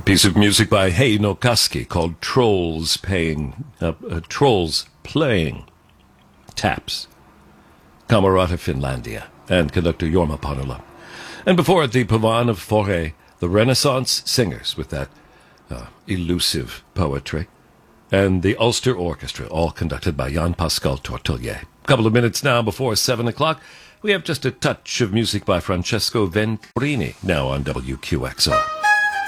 Piece of music by Heino Kaski called Trolls Playing Taps. Camerata Finlandia and conductor Jorma Panula. And before it, the Pavan of Fauré, the Renaissance singers with that elusive poetry. And the Ulster Orchestra, all conducted by Jan Pascal Tortelier. A couple of minutes now before 7 o'clock. We have just a touch of music by Francesco Venturini now on WQXR.